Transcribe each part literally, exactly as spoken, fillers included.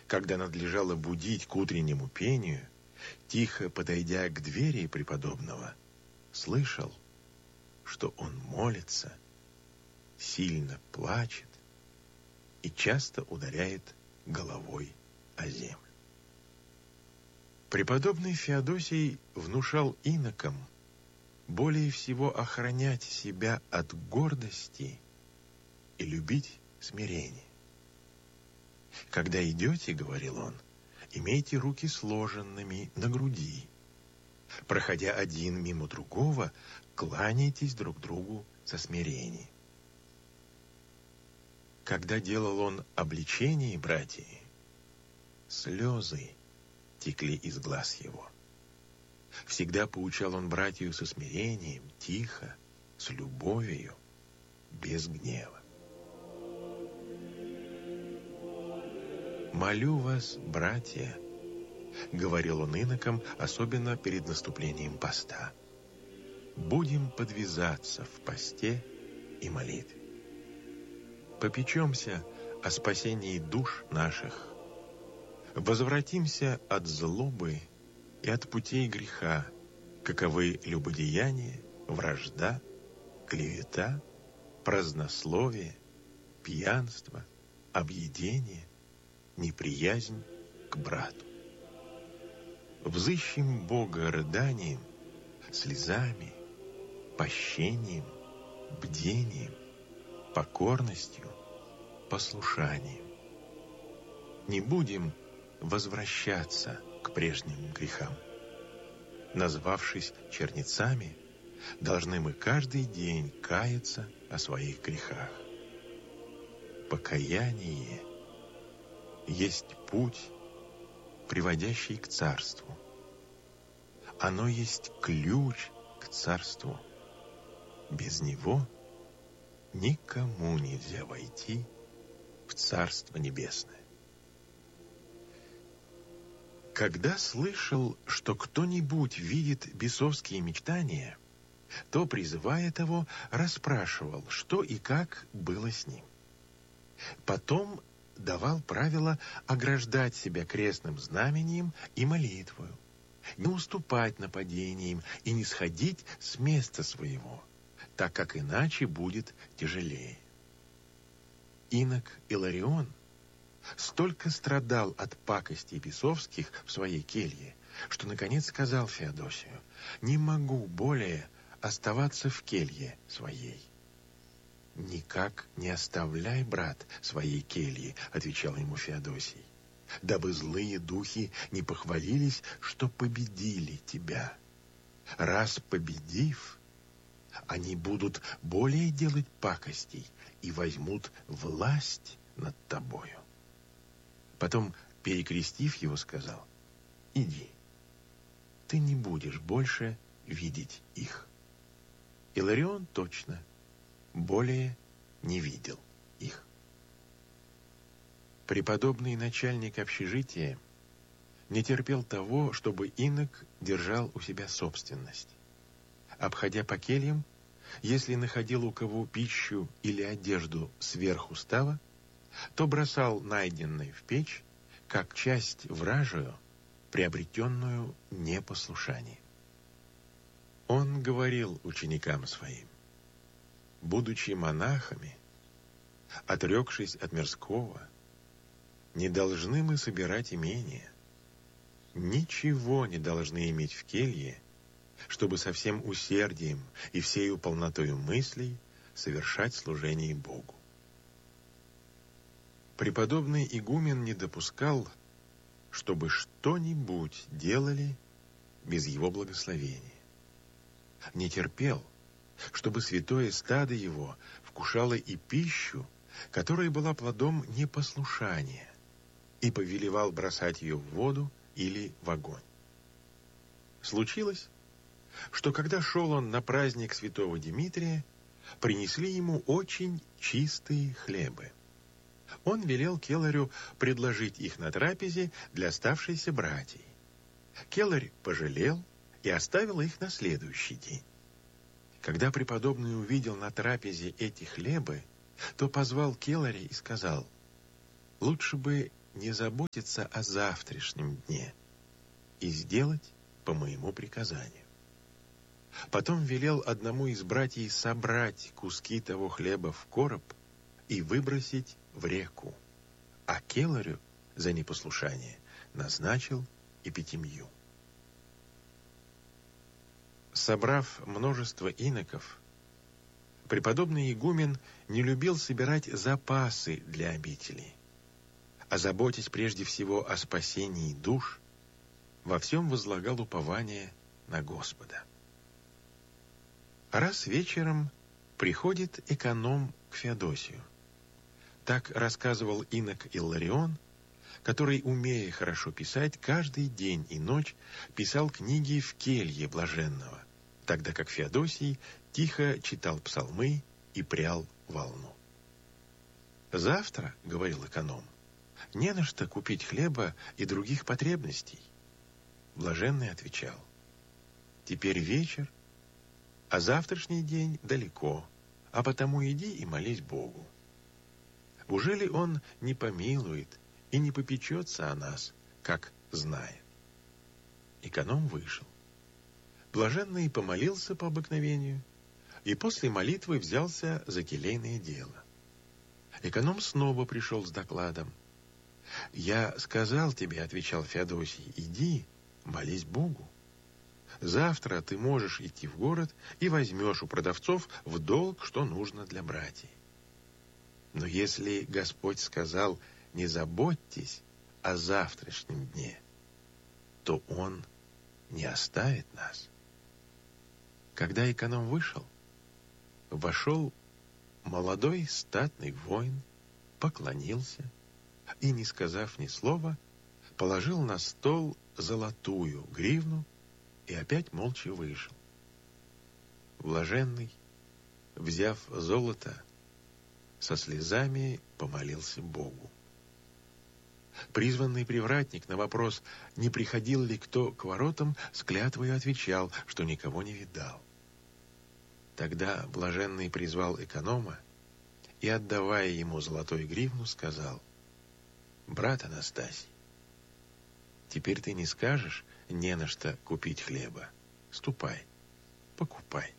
Когда надлежало будить к утреннему пению, тихо подойдя к двери преподобного, слышал, что он молится, сильно плачет и часто ударяет головой о землю. Преподобный Феодосий внушал инокам более всего охранять себя от гордости и любить смирение. «Когда идете, — говорил он, — имейте руки сложенными на груди. Проходя один мимо другого, кланяйтесь друг другу со смирением». Когда делал он обличение братьев, слезы текли из глаз его. Всегда поучал он братью со смирением, тихо, с любовью, без гнева. «Молю вас, братья, — говорил он инокам, особенно перед наступлением поста, — будем подвязаться в посте и молитве. Попечемся о спасении душ наших, возвратимся от злобы и от путей греха, каковы любодеяние, вражда, клевета, празднословие, пьянство, объедение, неприязнь к брату. Взыщем Бога рыданием, слезами, пощением, бдением, покорностью, послушанием. Не будем возвращаться к прежним грехам. Назвавшись чернецами, должны мы каждый день каяться о своих грехах. Покаяние есть путь, приводящий к царству. Оно есть ключ к царству. Без него никому нельзя войти в Царство Небесное. Когда слышал, что кто-нибудь видит бесовские мечтания, то, призывая того, расспрашивал, что и как было с ним. Потом давал правило ограждать себя крестным знамением и молитвою, не уступать нападениям и не сходить с места своего, так как иначе будет тяжелее. Инок Иларион столько страдал от пакостей бесовских в своей келье, что наконец сказал Феодосию: «Не могу более оставаться в келье своей». «Никак не оставляй, брат, своей кельи, — отвечал ему Феодосий, — дабы злые духи не похвалились, что победили тебя. Раз победив, они будут более делать пакостей и возьмут власть над тобою». Потом, перекрестив его, сказал: «Иди, ты не будешь больше видеть их». Иларион точно более не видел их. Преподобный начальник общежития не терпел того, чтобы инок держал у себя собственность. Обходя по кельям, если находил у кого пищу или одежду сверх устава, то бросал найденное в печь, как часть вражию, приобретенную непослушанием. Он говорил ученикам своим: будучи монахами, отрекшись от мирского, не должны мы собирать имения, ничего не должны иметь в келье, чтобы со всем усердием и всею полнотою мыслей совершать служение Богу. Преподобный игумен не допускал, чтобы что-нибудь делали без его благословения. Не терпел, чтобы святое стадо его вкушало и пищу, которая была плодом непослушания, и повелевал бросать ее в воду или в огонь. Случилось, что когда шел он на праздник святого Димитрия, принесли ему очень чистые хлебы. Он велел келарю предложить их на трапезе для оставшейся братьей. Келарь пожалел и оставил их на следующий день. Когда преподобный увидел на трапезе эти хлебы, то позвал келаря и сказал: «Лучше бы не заботиться о завтрашнем дне и сделать по моему приказанию. Потом велел одному из братьев собрать куски того хлеба в короб и выбросить в реку, а келарю за непослушание назначил эпитимью. Собрав множество иноков, преподобный игумен не любил собирать запасы для обители, а заботясь прежде всего о спасении душ, во всем возлагал упование на Господа. Раз вечером приходит эконом к Феодосию. Так рассказывал инок Илларион, который, умея хорошо писать, каждый день и ночь писал книги в келье блаженного, тогда как Феодосий тихо читал псалмы и прял волну. «Завтра, — говорил эконом, — не на что купить хлеба и других потребностей». Блаженный отвечал: «Теперь вечер, а завтрашний день далеко, а потому иди и молись Богу. Ужели Он не помилует и не попечется о нас, как знает?» Эконом вышел. Блаженный помолился по обыкновению и после молитвы взялся за келейное дело. Эконом снова пришел с докладом. «Я сказал тебе, — отвечал Феодосий, — иди, молись Богу. Завтра ты можешь идти в город и возьмешь у продавцов в долг, что нужно для братьев. Но если Господь сказал: не заботьтесь о завтрашнем дне, то Он не оставит нас». Когда эконом вышел, вошел молодой статный воин, поклонился и, не сказав ни слова, положил на стол золотую гривну и опять молча вышел. Блаженный, взяв золото, со слезами помолился Богу. Призванный привратник на вопрос, не приходил ли кто к воротам, с клятвою отвечал, что никого не видал. Тогда блаженный призвал эконома и, отдавая ему золотую гривну, сказал: «Брат Анастасий, теперь ты не скажешь: не на что купить хлеба. Ступай, покупай».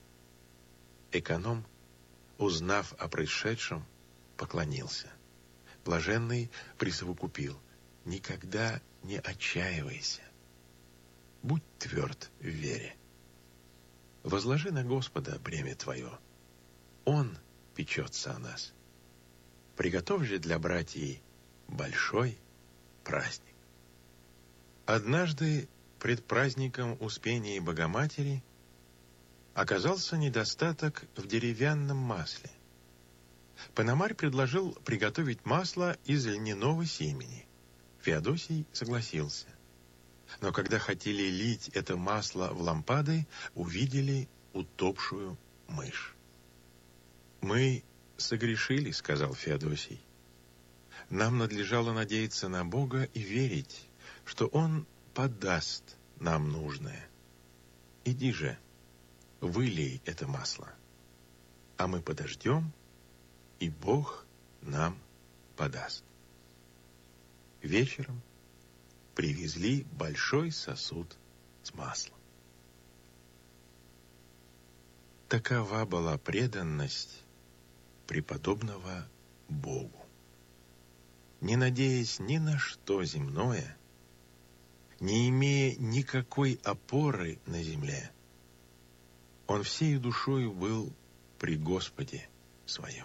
Эконом, узнав о происшедшем, поклонился. Блаженный присовокупил: «Никогда не отчаивайся. Будь тверд в вере. Возложи на Господа бремя твое. Он печется о нас. Приготовь же для братьев большой праздник». Однажды пред праздником Успения Богоматери оказался недостаток в деревянном масле. Пономарь предложил приготовить масло из льняного семени. Феодосий согласился. Но когда хотели лить это масло в лампады, увидели утопшую мышь. «Мы согрешили, — сказал Феодосий. Нам надлежало надеяться на Бога и верить, что Он подаст нам нужное. Иди же, вылей это масло, а мы подождем, и Бог нам подаст». Вечером привезли большой сосуд с маслом. Такова была преданность преподобного Богу. Не надеясь ни на что земное, не имея никакой опоры на земле, он всею душою был при Господе своем.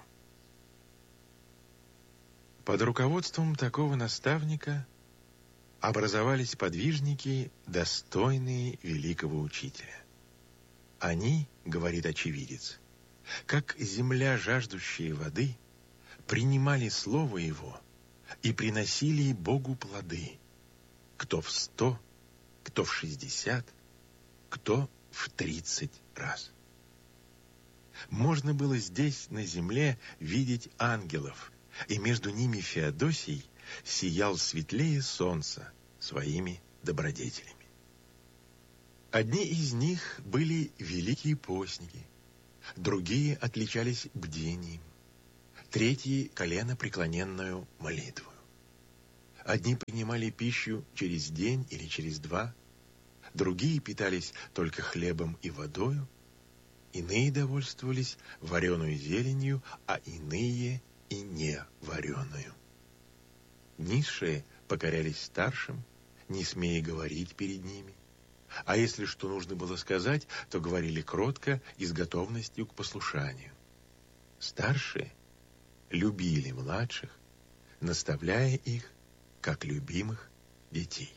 Под руководством такого наставника образовались подвижники, достойные великого учителя. Они, говорит очевидец, как земля, жаждущая воды, принимали слово его и приносили Богу плоды, кто в сто, кто в шестьдесят, кто в тридцать раз. Можно было здесь, на земле, видеть ангелов, и между ними Феодосий сиял светлее солнца своими добродетелями. Одни из них были великие постники, другие отличались бдением, третьи — коленопреклоненную молитвою. Одни принимали пищу через день или через два, другие питались только хлебом и водою, иные довольствовались вареную зеленью, а иные и не вареную. Низшие покорялись старшим, не смея говорить перед ними, а если что нужно было сказать, то говорили кротко и с готовностью к послушанию. Старшие любили младших, наставляя их, как любимых детей.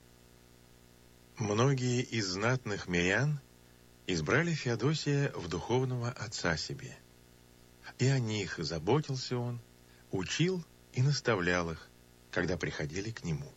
Многие из знатных мирян избрали Феодосия в духовного отца себе, и о них заботился он, учил и наставлял их, когда приходили к нему.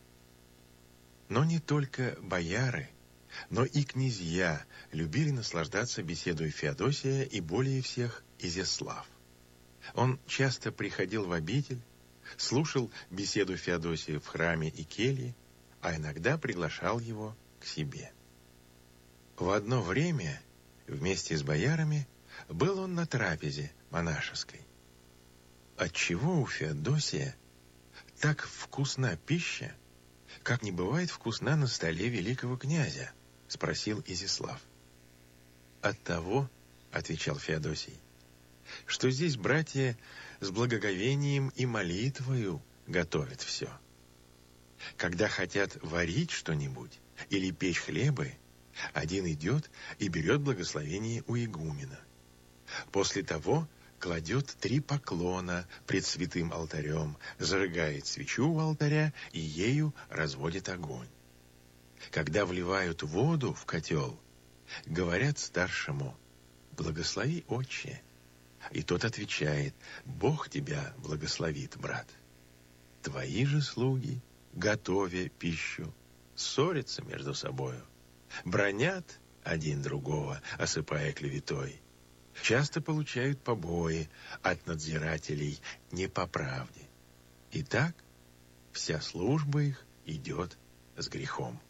Но не только бояры, но и князья любили наслаждаться беседой Феодосия, и более всех Изяслав. Он часто приходил в обитель, слушал беседу Феодосия в храме и келье, а иногда приглашал его к себе. В одно время вместе с боярами был он на трапезе монашеской. Отчего у Феодосия так вкусна пища, как не бывает вкусна на столе великого князя? — спросил Изяслав. От того, — отвечал Феодосий, — что здесь братья с благоговением и молитвою готовят все. Когда хотят варить что-нибудь или печь хлебы, один идет и берет благословение у игумена. После того кладет три поклона пред святым алтарем, зажигает свечу у алтаря и ею разводит огонь. Когда вливают воду в котел, говорят старшему: «Благослови, отче». И тот отвечает: «Бог тебя благословит, брат». Твои же слуги, готовя пищу, ссорятся между собою, бранят один другого, осыпая клеветой. Часто получают побои от надзирателей не по правде. И так вся служба их идет с грехом.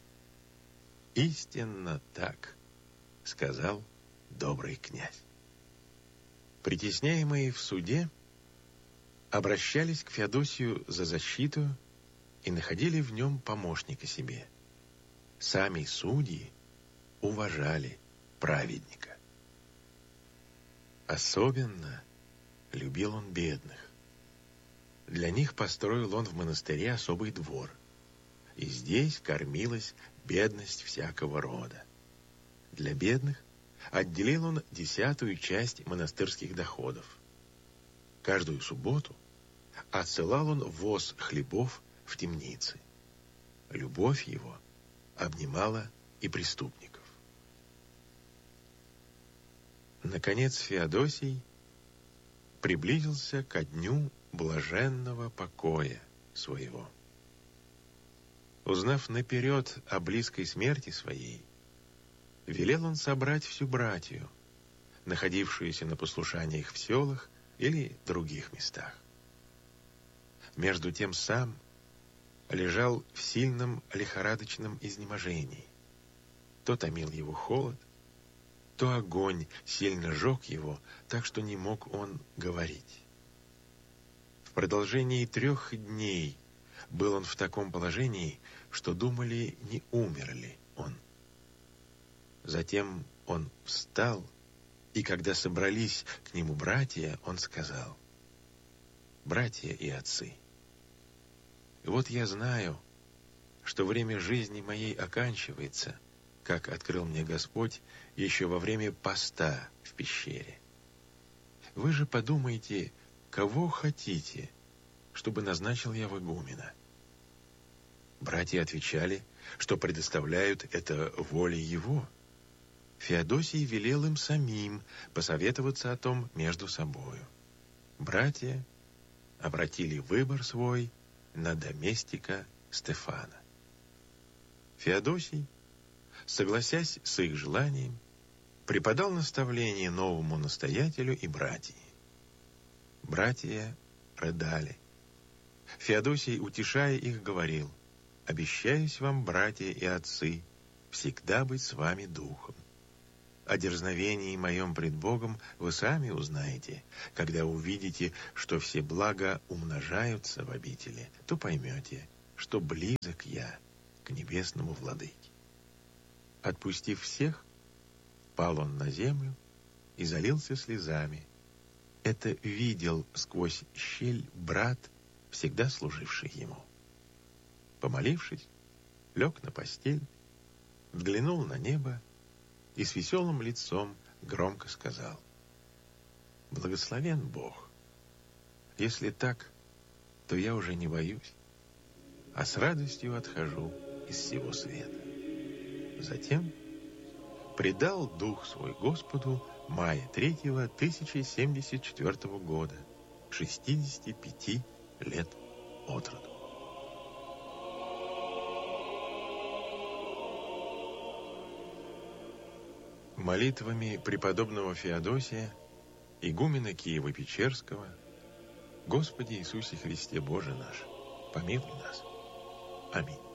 «Истинно так», — сказал добрый князь. Притесняемые в суде обращались к Феодосию за защиту и находили в нем помощника себе. Сами судьи уважали праведника. Особенно любил он бедных. Для них построил он в монастыре особый двор, и здесь кормилась бедность всякого рода. Для бедных отделил он десятую часть монастырских доходов. Каждую субботу отсылал он воз хлебов в темницы. Любовь его обнимала и преступников. Наконец Феодосий приблизился ко дню блаженного покоя своего. Узнав наперед о близкой смерти своей, велел он собрать всю братью, находившуюся на послушаниях в селах или других местах. Между тем сам лежал в сильном лихорадочном изнеможении. То томил его холод, то огонь сильно жег его, так что не мог он говорить. В продолжении трех дней был он в таком положении, что думали, не умер ли он. Затем он встал, и когда собрались к нему братья, он сказал: «Братья и отцы, вот я знаю, что время жизни моей оканчивается, как открыл мне Господь еще во время поста в пещере. Вы же подумайте, кого хотите, чтобы назначил я в игумена». Братья отвечали, что предоставляют это воле его. Феодосий велел им самим посоветоваться о том между собою. Братья обратили выбор свой на доместика Стефана. Феодосий, согласясь с их желанием, преподал наставление новому настоятелю и братьям. Братья рыдали. Феодосий, утешая их, говорил: «Обещаюсь вам, братья и отцы, всегда быть с вами духом. О дерзновении моем пред Богом вы сами узнаете, когда увидите, что все блага умножаются в обители, то поймете, что близок я к небесному владыке. Отпустив всех, пал он на землю и залился слезами. Это видел сквозь щель брат, всегда служивший ему. Помолившись, лег на постель, взглянул на небо и с веселым лицом громко сказал: «Благословен Бог. Если так, то я уже не боюсь, а с радостью отхожу из всего света». Затем предал дух свой Господу мая третьего тысяча семьдесят четвёртого года, шестидесяти пяти лет от роду. Молитвами преподобного Феодосия, игумена Киево-Печерского: Господи Иисусе Христе Боже наш, помилуй нас. Аминь.